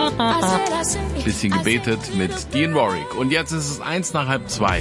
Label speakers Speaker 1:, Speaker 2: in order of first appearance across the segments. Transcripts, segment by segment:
Speaker 1: Bisschen gebetet mit Dean Warwick. Und jetzt ist es 1:30.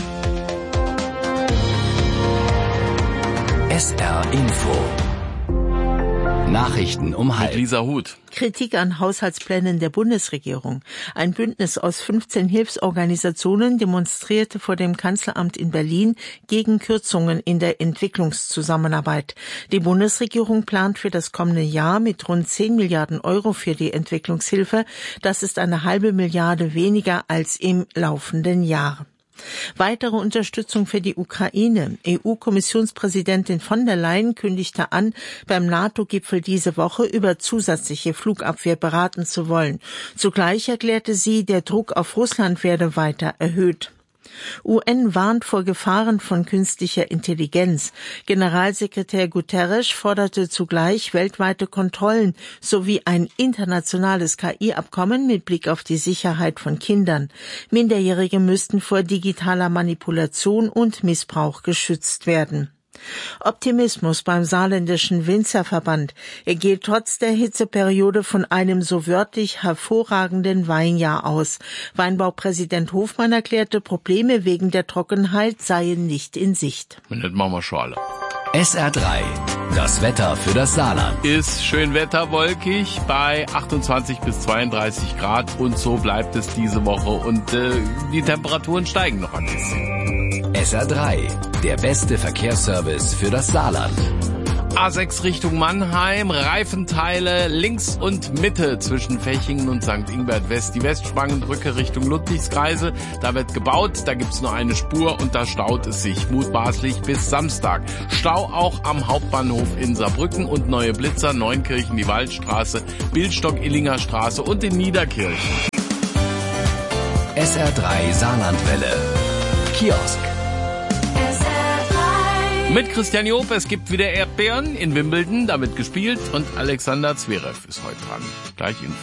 Speaker 2: SR Info. Nachrichten um halb.
Speaker 1: Lisa Huth.
Speaker 3: Kritik an Haushaltsplänen der Bundesregierung. Ein Bündnis aus 15 Hilfsorganisationen demonstrierte vor dem Kanzleramt in Berlin gegen Kürzungen in der Entwicklungszusammenarbeit. Die Bundesregierung plant für das kommende Jahr mit rund 10 Milliarden Euro für die Entwicklungshilfe. Das ist eine halbe Milliarde weniger als im laufenden Jahr. Weitere Unterstützung für die Ukraine. EU-Kommissionspräsidentin von der Leyen kündigte an, beim NATO-Gipfel diese Woche über zusätzliche Flugabwehr beraten zu wollen. Zugleich erklärte sie, der Druck auf Russland werde weiter erhöht. UN warnt vor Gefahren von künstlicher Intelligenz. Generalsekretär Guterres forderte zugleich weltweite Kontrollen sowie ein internationales KI-Abkommen mit Blick auf die Sicherheit von Kindern. Minderjährige müssten vor digitaler Manipulation und Missbrauch geschützt werden. Optimismus beim saarländischen Winzerverband. Er geht trotz der Hitzeperiode von einem so wörtlich hervorragenden Weinjahr aus. Weinbaupräsident Hofmann erklärte, Probleme wegen der Trockenheit seien nicht in Sicht.
Speaker 1: Das machen wir schon alle.
Speaker 2: SR3. Das Wetter für das Saarland.
Speaker 1: Ist schön Wetter, wolkig, bei 28 bis 32 Grad und so bleibt es diese Woche und die Temperaturen steigen noch ein bisschen.
Speaker 2: SR3. Der beste Verkehrsservice für das Saarland.
Speaker 1: A6 Richtung Mannheim, Reifenteile links und Mitte zwischen Fechingen und St. Ingbert West. Die Westspangenbrücke Richtung Ludwigskreise, da wird gebaut, da gibt's nur eine Spur und da staut es sich mutmaßlich bis Samstag. Stau auch am Hauptbahnhof in Saarbrücken und Neue Blitzer, Neunkirchen, die Waldstraße, Bildstock-Illinger Straße und in Niederkirchen.
Speaker 2: SR3 Saarlandwelle. Kiosk.
Speaker 1: Mit Christian Job, es gibt wieder Erdbeeren in Wimbledon, da wird gespielt und Alexander Zverev ist heute dran. Gleich Info.